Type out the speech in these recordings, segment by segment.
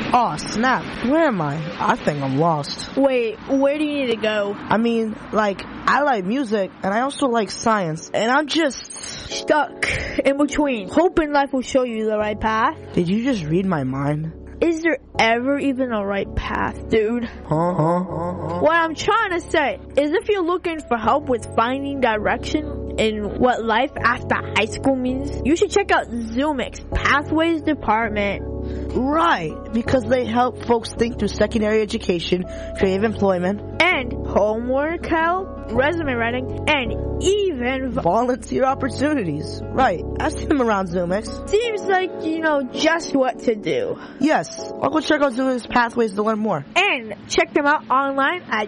Oh, snap. Where am I? I think I'm lost. Wait, where do you need to go? I mean, I like music, and I also like science, and I'm just stuck in between. Hoping life will show you the right path. Did you just read my mind? Is there ever even a right path, dude? What I'm trying to say is if you're looking for help with finding direction in what life after high school means, you should check out Zoomix Pathways Department. Right, because they help folks think through secondary education, creative employment, and homework help, resume writing, and even volunteer opportunities. Right, I've seen them around Zoomix. Seems like you know just what to do. Yes, I'll go check out Zoomix Pathways to learn more. And check them out online at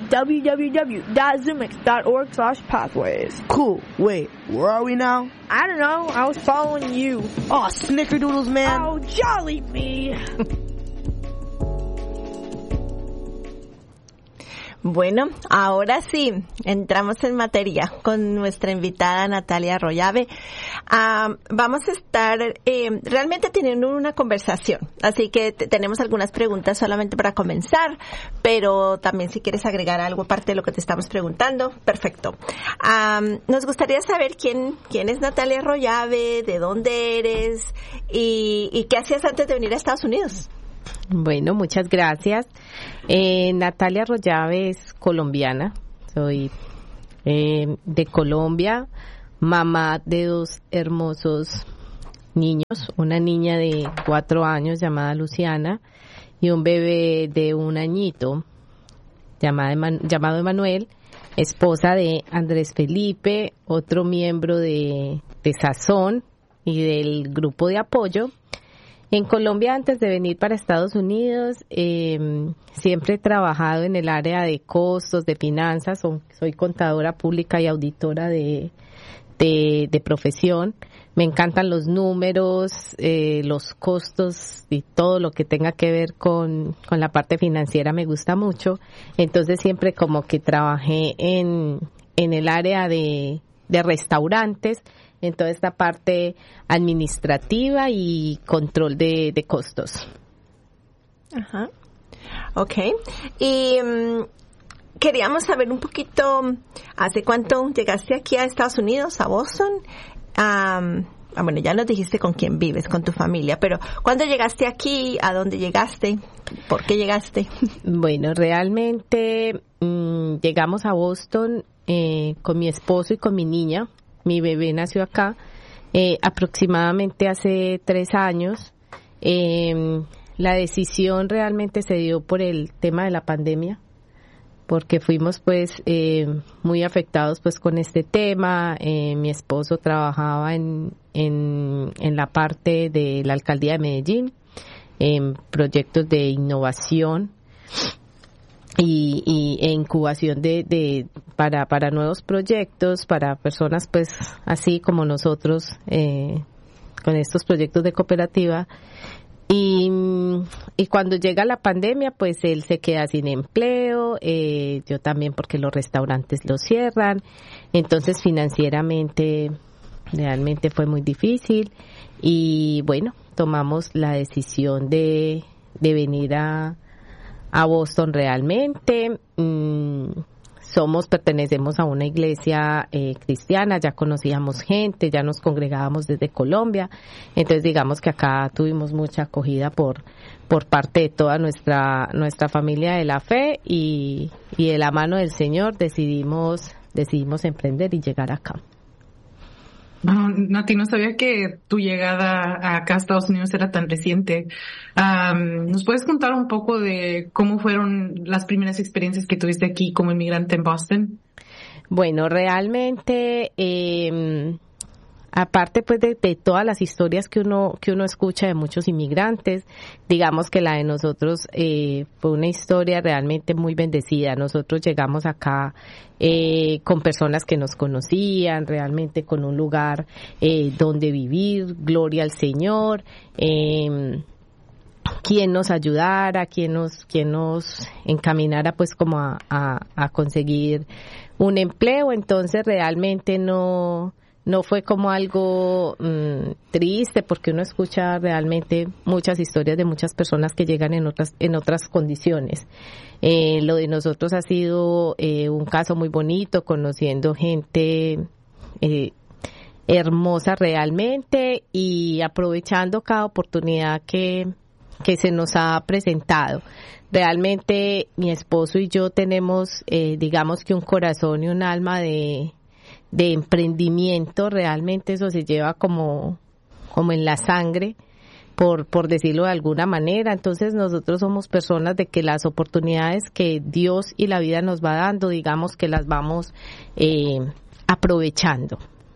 www.zoomix.org/pathways. Cool, wait, where are we now? I don't know, I was following you. Oh, snickerdoodles, man. Oh, jolly me. Bueno, ahora sí, entramos en materia con nuestra invitada Natalia Arroyave. Vamos a estar realmente teniendo una conversación, así que tenemos algunas preguntas solamente para comenzar, pero también si quieres agregar algo aparte de lo que te estamos preguntando, perfecto. Nos gustaría saber quién es Natalia Arroyave, de dónde eres y qué hacías antes de venir a Estados Unidos. Bueno, muchas gracias. Natalia Arroyave es colombiana, soy de Colombia, mamá de 2 hermosos niños, una niña de 4 años llamada Luciana y un bebé de 1 añito llamado Emanuel, esposa de Andrés Felipe, otro miembro de Sazón y del grupo de apoyo. En Colombia, antes de venir para Estados Unidos, siempre he trabajado en el área de costos, de finanzas. Soy contadora pública y auditora de profesión. Me encantan los números, los costos y todo lo que tenga que ver con la parte financiera me gusta mucho. Entonces siempre como que trabajé en el área de restaurantes, en toda esta parte administrativa y control de costos. Ajá. Okay. Y queríamos saber un poquito, ¿hace cuánto llegaste aquí a Estados Unidos, a Boston? Bueno, ya nos dijiste con quién vives, con tu familia, pero ¿cuándo llegaste aquí? ¿A dónde llegaste? ¿Por qué llegaste? Bueno, realmente llegamos a Boston con mi esposo y con mi niña. Mi bebé nació acá aproximadamente hace 3 años. La decisión realmente se dio por el tema de la pandemia, porque fuimos pues muy afectados pues con este tema. Mi esposo trabajaba en la parte de la alcaldía de Medellín, en proyectos de innovación y incubación para nuevos proyectos, para personas pues así como nosotros con estos proyectos de cooperativa. Y cuando llega la pandemia, pues él se queda sin empleo, yo también porque los restaurantes los cierran, entonces financieramente realmente fue muy difícil y bueno, tomamos la decisión de venir a Boston realmente. Pertenecemos a una iglesia cristiana, ya conocíamos gente, ya nos congregábamos desde Colombia, entonces digamos que acá tuvimos mucha acogida por parte de toda nuestra familia de la fe y de la mano del Señor decidimos emprender y llegar acá. Nati, no sabía que tu llegada acá a Estados Unidos era tan reciente. ¿Nos puedes contar un poco de cómo fueron las primeras experiencias que tuviste aquí como inmigrante en Boston? Bueno, realmente, aparte pues de todas las historias que uno escucha de muchos inmigrantes, digamos que la de nosotros fue una historia realmente muy bendecida. Nosotros llegamos acá con personas que nos conocían, realmente con un lugar donde vivir, gloria al Señor, quien nos ayudara, quien nos encaminara pues como a conseguir un empleo. Entonces realmente no no fue como algo triste, porque uno escucha realmente muchas historias de muchas personas que llegan en otras condiciones. Lo de nosotros ha sido un caso muy bonito, conociendo gente hermosa realmente y aprovechando cada oportunidad que se nos ha presentado. Realmente mi esposo y yo tenemos, digamos que un corazón y un alma de emprendimiento. Realmente eso se lleva como en la sangre, por decirlo de alguna manera. Entonces nosotros somos personas de que las oportunidades que Dios y la vida nos va dando, digamos que las vamos aprovechando.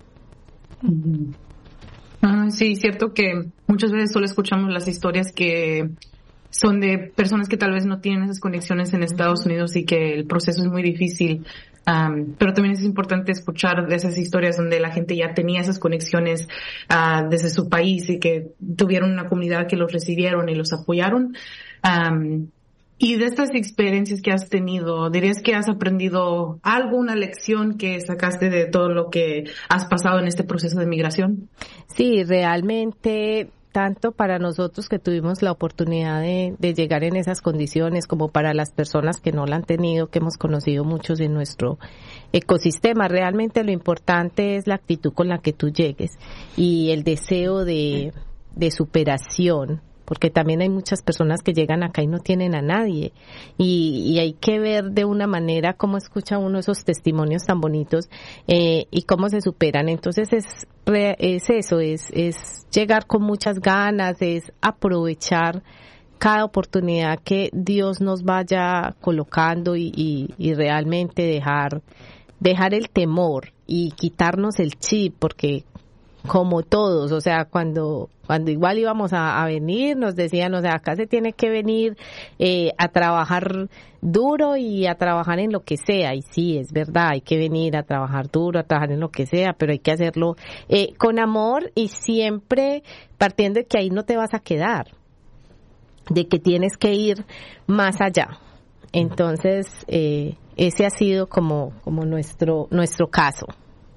Sí, cierto que muchas veces solo escuchamos las historias que son de personas que tal vez no tienen esas conexiones en Estados Unidos y que el proceso es muy difícil. Pero también es importante escuchar de esas historias donde la gente ya tenía esas conexiones desde su país y que tuvieron una comunidad que los recibieron y los apoyaron. Y de estas experiencias que has tenido, ¿dirías que has aprendido algo, una lección que sacaste de todo lo que has pasado en este proceso de migración? Sí, realmente, tanto para nosotros que tuvimos la oportunidad de llegar en esas condiciones, como para las personas que no la han tenido, que hemos conocido muchos en nuestro ecosistema. Realmente lo importante es la actitud con la que tú llegues y el deseo de superación, porque también hay muchas personas que llegan acá y no tienen a nadie, y hay que ver de una manera cómo escucha uno esos testimonios tan bonitos y cómo se superan. Entonces es eso, es llegar con muchas ganas, es aprovechar cada oportunidad que Dios nos vaya colocando y realmente dejar el temor y quitarnos el chip, porque como todos, o sea, cuando igual íbamos a venir, nos decían, o sea, acá se tiene que venir a trabajar duro y a trabajar en lo que sea. Y sí, es verdad, hay que venir a trabajar duro, a trabajar en lo que sea, pero hay que hacerlo con amor y siempre partiendo de que ahí no te vas a quedar, de que tienes que ir más allá. Entonces, ese ha sido como nuestro caso.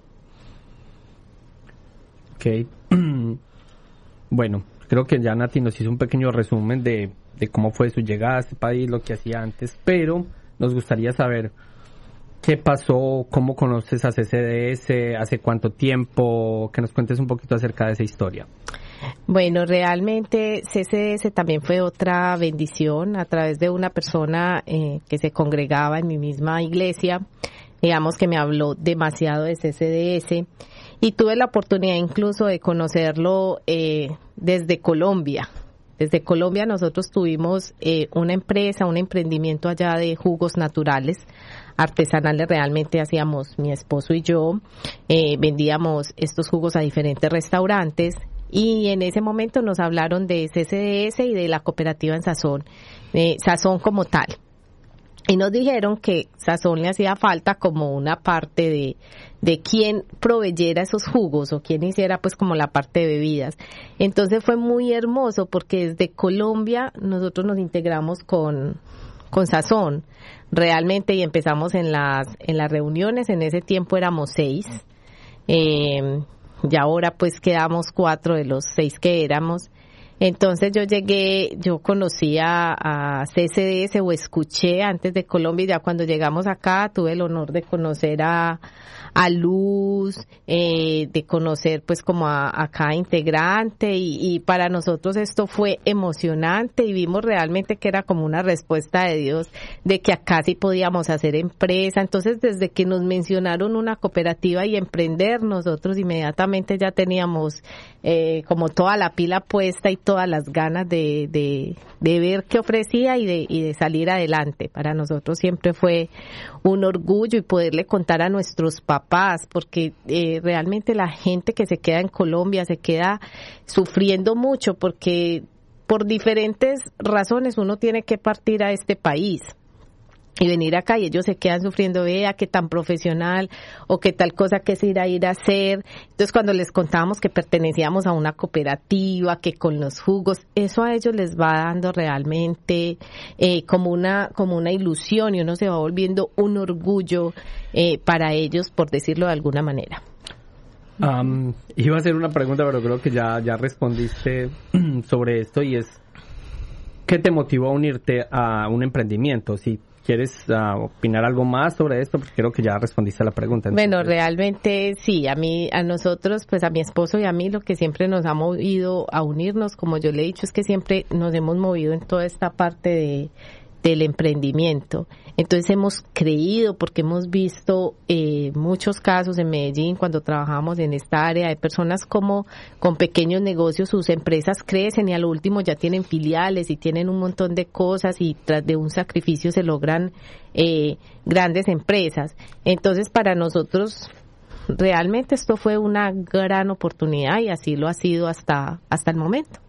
Okay. Bueno, creo que ya Nati nos hizo un pequeño resumen de cómo fue su llegada a este país, lo que hacía antes, pero nos gustaría saber qué pasó, cómo conoces a CCDS, hace cuánto tiempo, que nos cuentes un poquito acerca de esa historia. Bueno, realmente CCDS también fue otra bendición a través de una persona que se congregaba en mi misma iglesia, digamos que me habló demasiado de CCDS. Y tuve la oportunidad incluso de conocerlo desde Colombia. Desde Colombia nosotros tuvimos una empresa, un emprendimiento allá de jugos naturales, artesanales. Realmente hacíamos mi esposo y yo, vendíamos estos jugos a diferentes restaurantes. Y en ese momento nos hablaron de CCDS y de la cooperativa en Sazón, Sazón como tal. Y nos dijeron que Sazón le hacía falta como una parte de quien proveyera esos jugos o quien hiciera pues como la parte de bebidas. Entonces fue muy hermoso porque desde Colombia nosotros nos integramos con Sazón realmente y empezamos en las reuniones. En ese tiempo éramos 6 y ahora pues quedamos 4 de los 6 que éramos. Entonces yo conocí a CCDS o escuché antes de Colombia, y ya cuando llegamos acá tuve el honor de conocer a Luz, de conocer pues como a cada integrante y para nosotros esto fue emocionante y vimos realmente que era como una respuesta de Dios de que acá sí podíamos hacer empresa. Entonces desde que nos mencionaron una cooperativa y emprender, nosotros inmediatamente ya teníamos como toda la pila puesta y todas las ganas de ver qué ofrecía y de salir adelante. Para nosotros siempre fue un orgullo y poderle contar a nuestros papás, porque realmente la gente que se queda en Colombia se queda sufriendo mucho porque por diferentes razones uno tiene que partir a este país y venir acá y ellos se quedan sufriendo, vea qué tan profesional o qué tal cosa que es ir a hacer. Entonces cuando les contábamos que pertenecíamos a una cooperativa, que con los jugos, eso a ellos les va dando realmente como una ilusión y uno se va volviendo un orgullo para ellos, por decirlo de alguna manera. Iba a hacer una pregunta, pero creo que ya respondiste sobre esto, y es ¿qué te motivó a unirte a un emprendimiento? Si quieres opinar algo más sobre esto, porque creo que ya respondiste a la pregunta. Entonces. Bueno, realmente sí, a nosotros, pues a mi esposo y a mí, lo que siempre nos ha movido a unirnos, como yo le he dicho, es que siempre nos hemos movido en toda esta parte del emprendimiento. Entonces hemos creído, porque hemos visto muchos casos en Medellín cuando trabajamos en esta área de personas como con pequeños negocios, sus empresas crecen y a lo último ya tienen filiales y tienen un montón de cosas, y tras de un sacrificio se logran grandes empresas. Entonces para nosotros realmente esto fue una gran oportunidad, y así lo ha sido hasta el momento.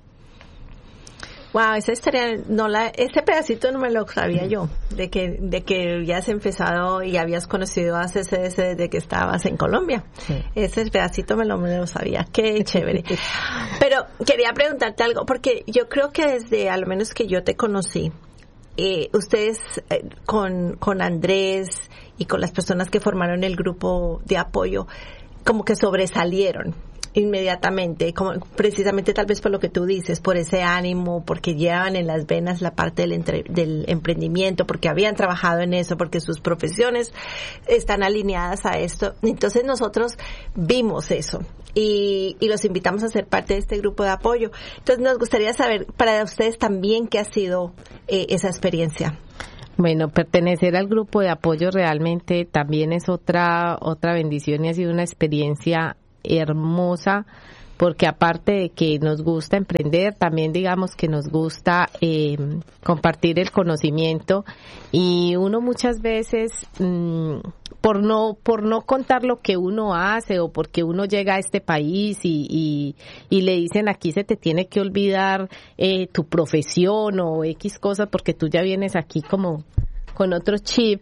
Wow, esa historia, ese pedacito no me lo sabía yo, de que habías empezado y habías conocido a CCS desde que estabas en Colombia. Sí. Ese pedacito me lo sabía. Qué chévere. Pero quería preguntarte algo, porque yo creo que desde, al menos que yo te conocí, ustedes con Andrés y con las personas que formaron el grupo de apoyo, como que sobresalieron inmediatamente, como precisamente tal vez por lo que tú dices, por ese ánimo, porque llevan en las venas la parte del emprendimiento, porque habían trabajado en eso, porque sus profesiones están alineadas a esto. Entonces nosotros vimos eso y los invitamos a ser parte de este grupo de apoyo. Entonces nos gustaría saber para ustedes también qué ha sido esa experiencia. Bueno, pertenecer al grupo de apoyo realmente también es otra bendición, y ha sido una experiencia hermosa, porque aparte de que nos gusta emprender, también digamos que nos gusta compartir el conocimiento, y uno muchas veces por no contar lo que uno hace, o porque uno llega a este país y le dicen aquí se te tiene que olvidar tu profesión o X cosas, porque tú ya vienes aquí como con otro chip.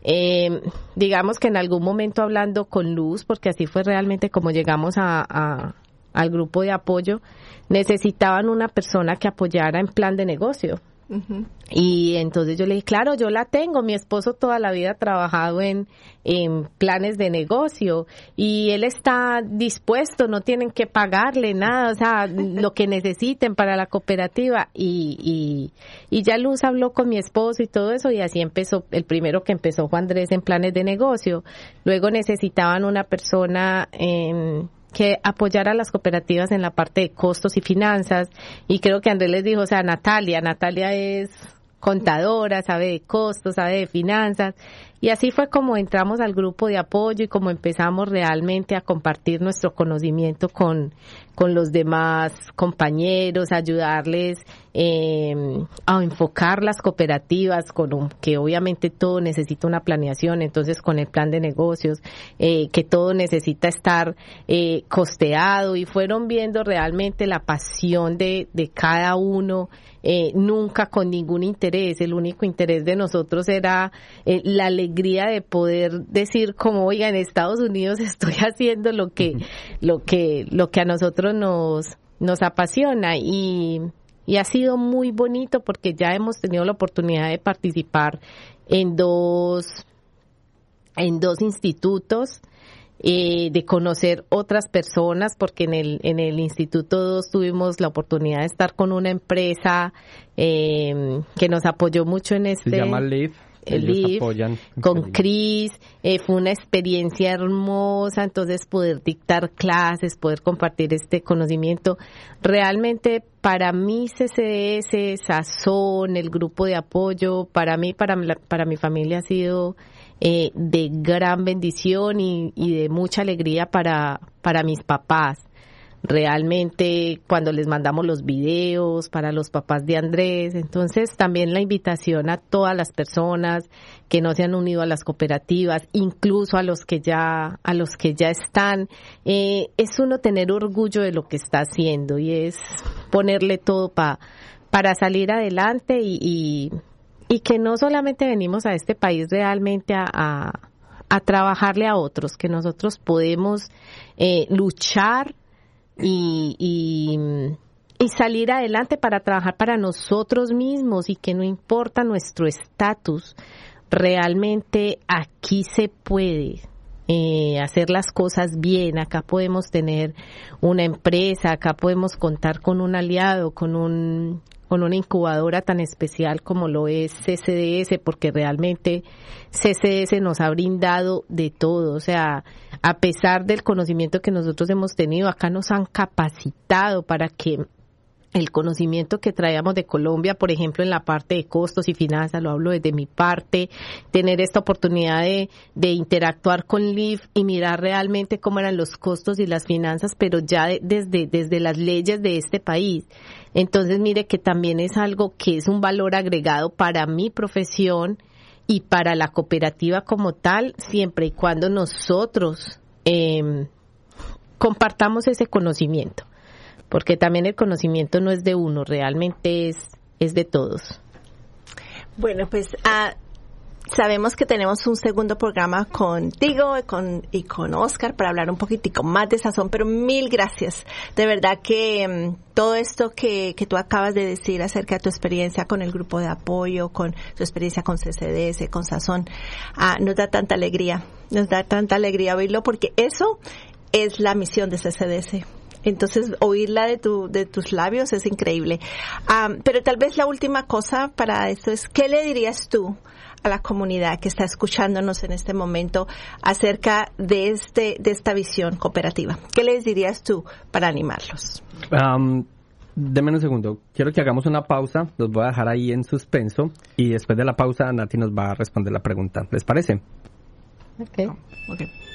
Digamos que en algún momento hablando con Luz, porque así fue realmente como llegamos al grupo de apoyo, necesitaban una persona que apoyara en plan de negocio. Uh-huh. Y entonces yo le dije, claro, yo la tengo, mi esposo toda la vida ha trabajado en planes de negocio y él está dispuesto, no tienen que pagarle nada, o sea, lo que necesiten para la cooperativa, y ya Luz habló con mi esposo y todo eso, y así empezó. El primero que empezó fue Andrés en planes de negocio. Luego necesitaban una persona que apoyara a las cooperativas en la parte de costos y finanzas, y creo que Andrés les dijo, o sea, Natalia es contadora, sabe de costos, sabe de finanzas, y así fue como entramos al grupo de apoyo y como empezamos realmente a compartir nuestro conocimiento con los demás compañeros, ayudarles a enfocar las cooperativas, que obviamente todo necesita una planeación, entonces con el plan de negocios, que todo necesita estar costeado, y fueron viendo realmente la pasión de cada uno, nunca con ningún interés. El único interés de nosotros era la alegría de poder decir como, oiga, en Estados Unidos estoy haciendo lo que a nosotros nos apasiona, y ha sido muy bonito porque ya hemos tenido la oportunidad de participar en dos institutos, de conocer otras personas, porque en el Instituto 2 tuvimos la oportunidad de estar con una empresa que nos apoyó mucho en se llama Live. Ellos apoyan con Cris, fue una experiencia hermosa, entonces poder dictar clases, poder compartir este conocimiento. Realmente para mí CCS, Sazón, el grupo de apoyo, para mí, para mi familia ha sido de gran bendición y de mucha alegría para mis papás. Realmente cuando les mandamos los videos para los papás de Andrés, entonces también la invitación a todas las personas que no se han unido a las cooperativas, incluso a los que ya están, es uno tener orgullo de lo que está haciendo, y es ponerle todo para salir adelante, y que no solamente venimos a este país realmente a trabajarle a otros, que nosotros podemos luchar y salir adelante para trabajar para nosotros mismos, y que no importa nuestro estatus, realmente aquí se puede. hacer las cosas bien. Acá podemos tener una empresa, acá podemos contar con un aliado, con una incubadora tan especial como lo es CCDS, porque realmente CCDS nos ha brindado de todo. O sea, a pesar del conocimiento que nosotros hemos tenido, acá nos han capacitado para que el conocimiento que traíamos de Colombia, por ejemplo, en la parte de costos y finanzas, lo hablo desde mi parte, tener esta oportunidad de interactuar con LIF y mirar realmente cómo eran los costos y las finanzas, pero ya desde las leyes de este país. Entonces, mire que también es algo que es un valor agregado para mi profesión y para la cooperativa como tal, siempre y cuando nosotros compartamos ese conocimiento. Porque también el conocimiento no es de uno, realmente es de todos. Bueno, pues sabemos que tenemos un segundo programa contigo y con Oscar para hablar un poquitico más de Sazón, pero mil gracias. De verdad que todo esto que tú acabas de decir acerca de tu experiencia con el grupo de apoyo, con tu experiencia con CCDS, con Sazón, nos da tanta alegría oírlo, porque eso es la misión de CCDS. Entonces, oírla de tus labios es increíble. Pero tal vez la última cosa para esto es, ¿qué le dirías tú a la comunidad que está escuchándonos en este momento acerca de esta visión cooperativa? ¿Qué les dirías tú para animarlos? Deme un segundo. Quiero que hagamos una pausa. Los voy a dejar ahí en suspenso. Y después de la pausa, Nati nos va a responder la pregunta. ¿Les parece? Okay. Okay.